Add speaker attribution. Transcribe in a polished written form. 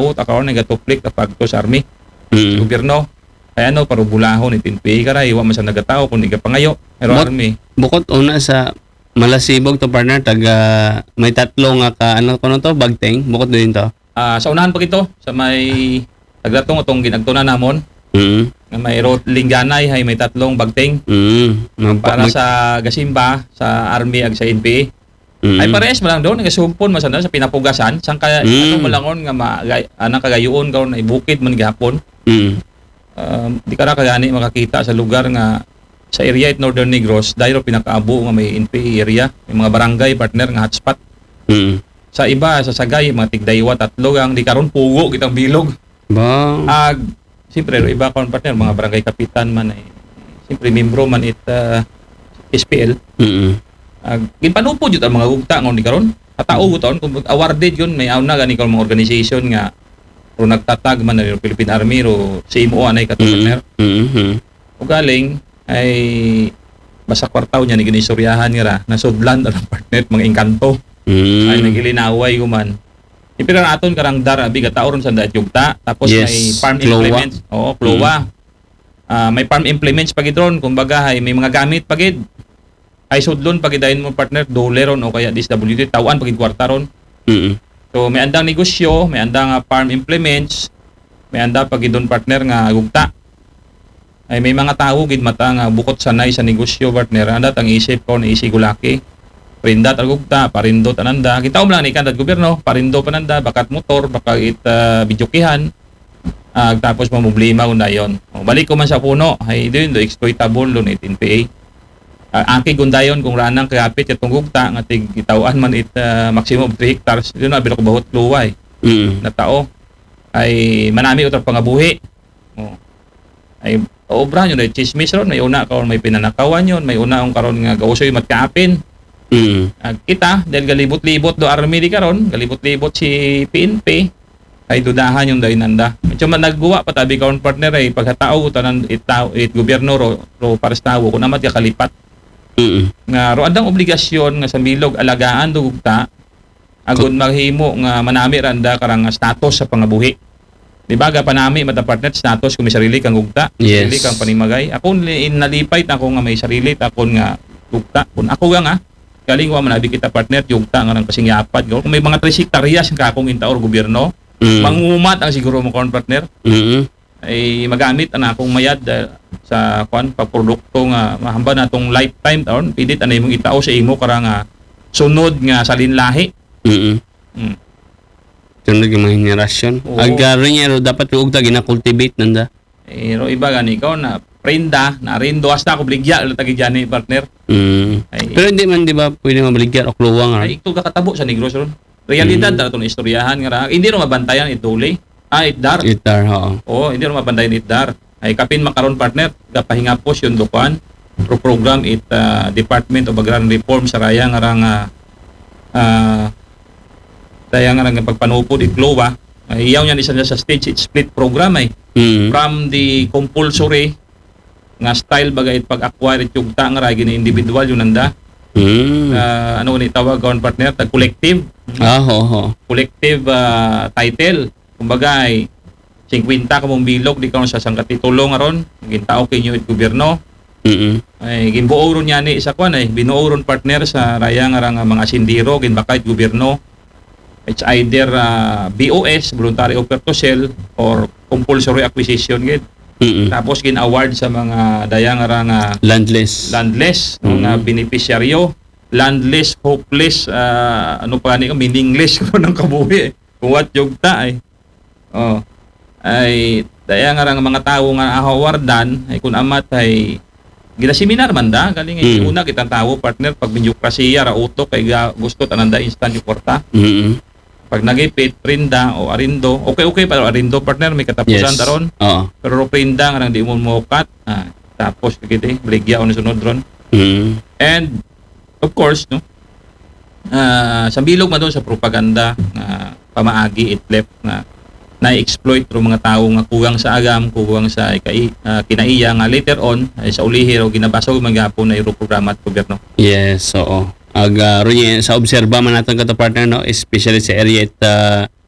Speaker 1: tawo ta karon nagatuplik kapag to sa army
Speaker 2: Mm.
Speaker 1: gobyerno kaya parubulahon itinpi kara iwa man sa nagatawo kun iga pangayo pero
Speaker 2: But-
Speaker 1: army
Speaker 2: Bukod una sa Malasibog to partner, may tatlo nga ka, ano to, bagteng, bukod din to.
Speaker 1: sa unahan pa ito sa may tagdatong itong ginagtunan namon
Speaker 2: Mm.
Speaker 1: nga may road lingganay hay may tatlong bagteng
Speaker 2: Mm.
Speaker 1: para sa Gasimba sa army ag sa NPA ay pares man lang doon nagasumpon masanda sa pinapugasan sang kaya ano malangon nga anang kagayoon karon ay bukid man gihapon
Speaker 2: Mm.
Speaker 1: di ka ra kagani makakita sa lugar nga sa area at Northern Negros dahil pinakaabo nga may NPA area may mga barangay partner nga hotspot
Speaker 2: Mm.
Speaker 1: sa iba sa Sagay mga tigdaywa tatlo ang di karon pugo kitang bilog
Speaker 2: Ba?
Speaker 1: siyempre iba karon partner mga barangay kapitan man ay siyempre membro man SPL
Speaker 2: Mm.
Speaker 1: ginpanupod yun ang mga ugta ngon di karon katao taon kung awarded yun may auna gani karon mga organization nga ro nagtatag man na Philippine Army ro CMO anay kato partner
Speaker 2: Mm.
Speaker 1: o galing ay basta kwartaw niya ni ginistoryahan nga ra nasudlan ang partner mga engkanto
Speaker 2: Mm.
Speaker 1: ay nagilinaway guman pero aton karang dar abi katao ron sa daat yugta tapos
Speaker 2: Yes,
Speaker 1: may farm
Speaker 2: klowa.
Speaker 1: implements klowa may farm implements pagid ron kumbaga ay may mga gamit pagid ay sudlon pagidayon mo partner dole ron o kaya DSWD tawan pagid kwarta ron
Speaker 2: Mm.
Speaker 1: so may andang negosyo may andang farm implements may andang pagid don partner nga gugta ay may mga tao gid mata nga bukod sanay sa negosyo partner anda tang isip ko na isigulaki prindat agugta parindot ananda kita lang ni kandat gobyerno parindo pananda bakat motor bakat bidyokihan tapos problema kun dayon balik ko man sa puno ay doon do exploitable doon 18PA aki kun dayon kung ranang kagapit itong gugta nga tig gitawan man maximum of 3 hectares doon na bilo ko bahut luway
Speaker 2: Mm.
Speaker 1: na tao ay manami utar pangabuhi ay obra nyo na chismis ron may una karon may pinanakawan yon may una ang karon nga gausoy matkaapin
Speaker 2: Mm.
Speaker 1: kita dahil galibot-libot do army di karon galibot-libot si PNP ay dudahan yung dayon nanda medyo man nagguwa patabi karon partner ay paghatao tanan it gobyerno ro pares tawo kun amat ka kalipat
Speaker 2: Mm.
Speaker 1: nga ro andang obligasyon nga sa milog alagaan do gugta agud maghimo nga manami randa karang status sa pangabuhi di ba ga panami mata partner status kung may sarili kang gugta
Speaker 2: Yes.
Speaker 1: sarili kang panimagay ako nalipay ako nga may sarili takon nga gugta kun ako nga galing wa manabi kita partner yugta nga nang kasingyapat kung may mga 3 hektaryas nga akong intaor gobyerno
Speaker 2: Mm.
Speaker 1: mangumat ang siguro mo kon partner
Speaker 2: Mm.
Speaker 1: ay magamit ana akong mayad sa kwan pagprodukto nga mahamba natong lifetime taon pidit anay mong itao sa imo karang sunod nga salinlahi
Speaker 2: Mm.
Speaker 1: Mm.
Speaker 2: Sunod yung mga henerasyon.
Speaker 1: Oo.
Speaker 2: Agaro niya, dapat yung ugta, gina-cultivate nanda.
Speaker 1: ro iba gani ikaw na prenda na rindo hasta ako bligya tagi jani partner
Speaker 2: Mm.
Speaker 1: ay
Speaker 2: Pero hindi man, di ba, pwede mabaligyan o kluwang.
Speaker 1: ay ito kakatabo sa negros ron realidad ta itong istoryahan nga ra hindi ro mabantayan ituli itdar
Speaker 2: Itar, oo.
Speaker 1: hindi ro mabantayan itdar ay kapin makaron partner gapahinga po yung dukuan pro program Department of Agrarian Reform sa raya nga ra nga raya nga ra nga pagpanupod iklowa ay iyaw niya isa sa stage split program ay
Speaker 2: Mm.
Speaker 1: from the compulsory nga style bagay pag-acquire it yung nga ra gini individual yung nanda
Speaker 2: Mm.
Speaker 1: ano ni tawag karon partner tag collective
Speaker 2: Oo.
Speaker 1: collective title kumbaga ay 50 ka mong bilog di karon sa sangkatitulo nga ron gintao kinyo it gobyerno
Speaker 2: Mm.
Speaker 1: ay ginbuo ron yani sa kwan ay binuo ron partner sa raya nga ra nga mga sindiro ginbakay gobyerno it's either BOS voluntary offer to sell or compulsory acquisition gid
Speaker 2: Mm.
Speaker 1: tapos gin-award sa mga daya nga ra nga
Speaker 2: Landless.
Speaker 1: no, nga beneficiaryo landless hopeless ano pa ni meaningless ko ng kabuhi kung what yugta ay ay daya nga ra nga mga tawo nga awardan ay kun amat ay ginaseminar man da galing ay una kitang tawo partner pag binyokrasiya ra utok kay gusto tananda instant yung kwarta
Speaker 2: Mm.
Speaker 1: pag nagipit prinda o arindo okay pero arindo partner may katapusan
Speaker 2: Yes.
Speaker 1: taron
Speaker 2: Oo.
Speaker 1: pero prinda nga nang di mo mokat tapos kiti bligya on sunod ron
Speaker 2: Mm.
Speaker 1: and of course no sa bilog man doon sa propaganda na pamaagi itlep na na-exploit ro mga tawo nga kuwang sa agam kuwang sa kinaiya nga later on ay sa ulihi ro ginabasog magyapon na iro programa at gobyerno
Speaker 2: Yes, oo. Aga, sa obserba man natin ka partner, no? Especially sa area at